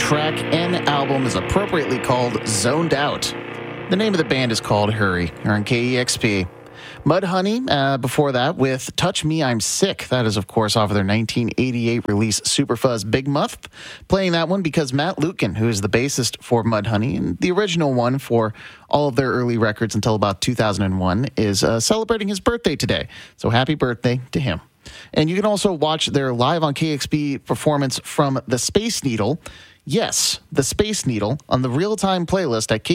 track and album is appropriately called Zoned Out. The name of the band is called Hurry. You're on KEXP. Mudhoney, before that, with Touch Me, I'm Sick. That is, of course, off of their 1988 release, Superfuzz Big Muff. Playing that one because Matt Lukin, who is the bassist for Mudhoney, and the original one for all of their early records until about 2001, is celebrating his birthday today. So happy birthday to him. And you can also watch their live on KXP performance from the Space Needle. Yes, the Space Needle on the real-time playlist at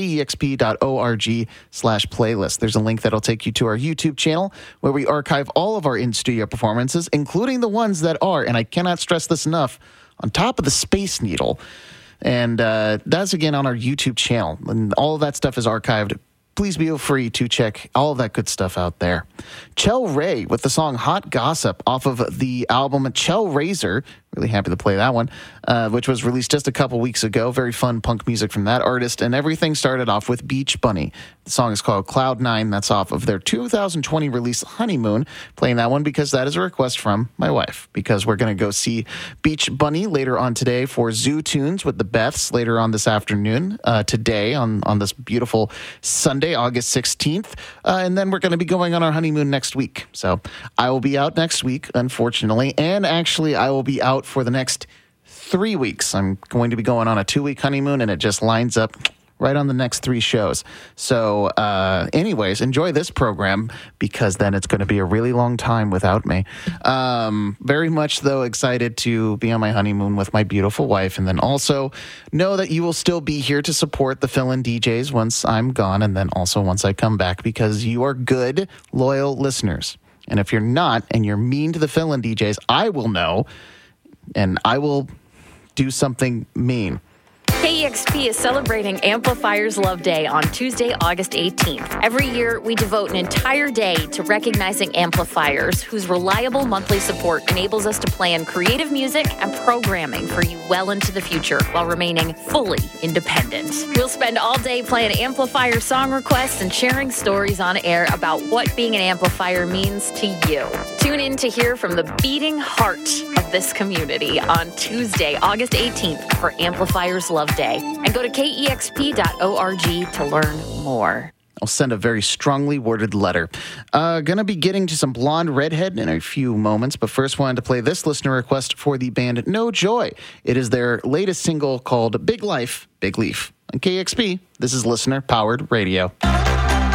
kexp.org/playlist. There's a link that'll take you to our YouTube channel where we archive all of our in-studio performances, including the ones that are, and I cannot stress this enough, on top of the Space Needle. And that's, again, on our YouTube channel. And all of that stuff is archived. Please feel free to check all of that good stuff out there. Chell Ray with the song Hot Gossip off of the album Chell Razor. Really happy to play that one, which was released just a couple weeks ago. Very fun punk music from that artist. And everything started off with Beach Bunny. The song is called Cloud 9. That's off of their 2020 release Honeymoon. Playing that one because that is a request from my wife. Because we're going to go see Beach Bunny later on today for Zoo Tunes with the Beths later on this afternoon. Today on this beautiful Sunday, August 16th. And then we're going to be going on our honeymoon next week. So I will be out next week, unfortunately. And actually, I will be out for the next 3 weeks. I'm going to be going on a 2-week honeymoon, and it just lines up right on the next 3 shows. So anyways, enjoy this program because then it's going to be a really long time without me. Very much, though, excited to be on my honeymoon with my beautiful wife, and then also know that you will still be here to support the fill-in DJs once I'm gone, and then also once I come back because you are good, loyal listeners. And if you're not, and you're mean to the fill-in DJs, I will know, and I will do something mean. KEXP is celebrating Amplifiers Love Day on Tuesday, August 18th. Every year, we devote an entire day to recognizing amplifiers whose reliable monthly support enables us to plan creative music and programming for you well into the future while remaining fully independent. We'll spend all day playing amplifier song requests and sharing stories on air about what being an amplifier means to you. Tune in to hear from the beating heart of this community on Tuesday, August 18th for Amplifiers Love Day. And go to kexp.org to learn more. I'll send a very strongly worded letter. Gonna be getting to some Blonde Redhead in a few moments, but first wanted to play this listener request for the band No Joy. It is their latest single called Big Life, Big Leaf. On KEXP, this is Listener Powered Radio.